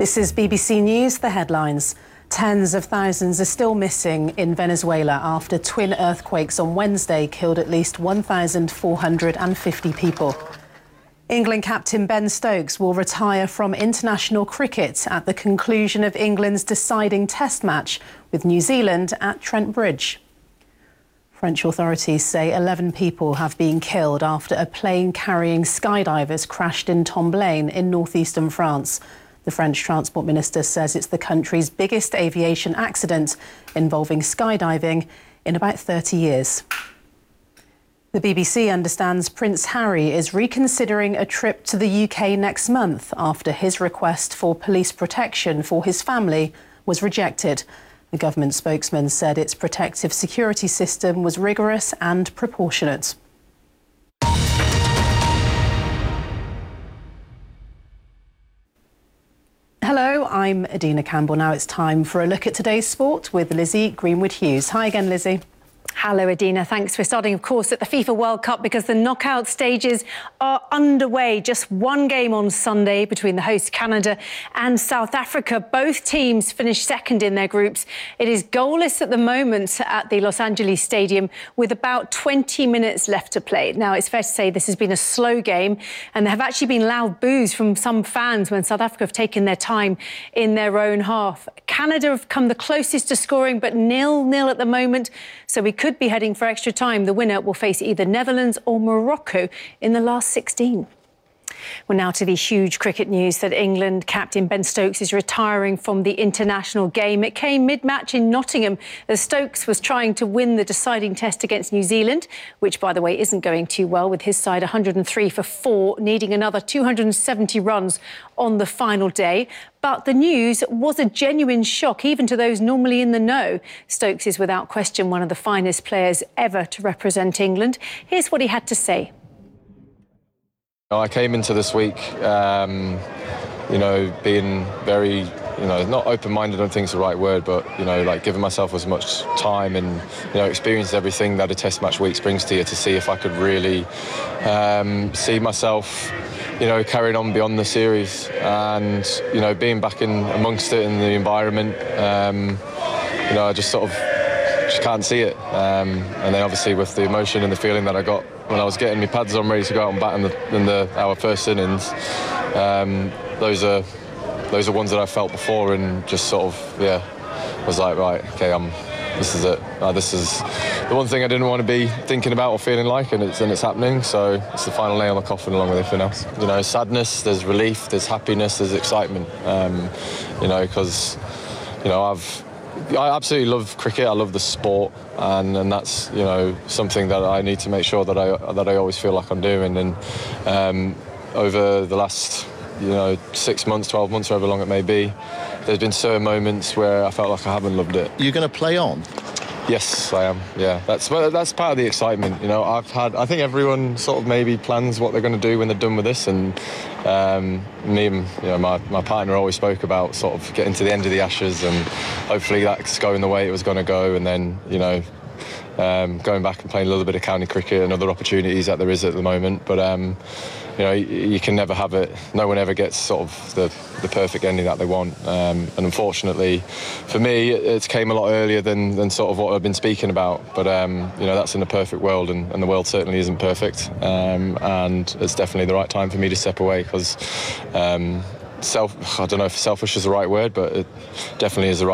This is BBC News, the headlines. Tens of thousands are still missing in Venezuela after twin earthquakes on Wednesday killed at least 1,450 people. England captain Ben Stokes will retire from international cricket at the conclusion of England's deciding test match with New Zealand at Trent Bridge. French authorities say 11 people have been killed after a plane carrying skydivers crashed in Tomblain in northeastern France. The French Transport Minister says it's the country's biggest aviation accident involving skydiving in about 30 years. The BBC understands Prince Harry is reconsidering a trip to the UK next month after his request for police protection for his family was rejected. The government spokesman said its protective security system was rigorous and proportionate. Hello, I'm Adina Campbell. Now it's time for a look at today's sport with Lizzie Greenwood-Hughes. Hi again, Lizzie. Hello, Adina. Thanks for starting, of course, at the FIFA World Cup because the knockout stages are underway. Just one game on Sunday between the host Canada and South Africa. Both teams finished second in their groups. It is goalless at the moment at the Los Angeles Stadium with about 20 minutes left to play. Now, it's fair to say this has been a slow game and there have actually been loud boos from some fans when South Africa have taken their time in their own half. Canada have come the closest to scoring, but 0-0 at the moment, so we could be heading for extra time. The winner will face either Netherlands or Morocco in the last 16. Well, now to the huge cricket news that England captain Ben Stokes is retiring from the international game. It came mid-match in Nottingham as Stokes was trying to win the deciding test against New Zealand, which, by the way, isn't going too well with his side 103 for 4, needing another 270 runs on the final day. But the news was a genuine shock, even to those normally in the know. Stokes is without question one of the finest players ever to represent England. Here's what he had to say. I came into this week, being very, not open-minded, I don't think it's the right word, but, giving myself as much time and, experience everything that a test match week brings to you to see if I could really see myself, carrying on beyond the series and, being back in amongst it in the environment, I just can't see it. And then obviously with the emotion and the feeling that I got when I was getting my pads on ready to go out and bat in our first innings, those are ones that I felt before and just was like, right, okay, this is it. This is the one thing I didn't want to be thinking about or feeling like, and it's happening. So it's the final nail in the coffin along with everything else. Sadness, there's relief, there's happiness, there's excitement. Because I absolutely love cricket. I love the sport, and that's something that I need to make sure that I always feel like I'm doing. And over the last 6 months, 12 months, however long it may be, there's been certain moments where I felt like I haven't loved it. You're going to play on? Yes, I am. Yeah, that's part of the excitement. I think everyone sort of maybe plans what they're going to do when they're done with this, and me and my partner always spoke about sort of getting to the end of the Ashes, and hopefully that's going the way it was going to go, and then going back and playing a little bit of county cricket and other opportunities that there is at the moment. But you can never have it. No one ever gets sort of the perfect ending that they want. And unfortunately, for me, it came a lot earlier than sort of what I've been speaking about. But that's in the perfect world, and the world certainly isn't perfect. And it's definitely the right time for me to step away because I don't know if selfish is the right word, but it definitely is the right